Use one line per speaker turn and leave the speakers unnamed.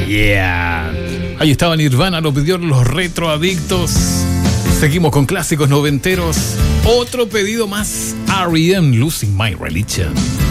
Yeah. Ahí estaba Nirvana, lo pidieron los retroadictos. Seguimos con clásicos noventeros. Otro pedido más, R.E.M. Losing My Religion.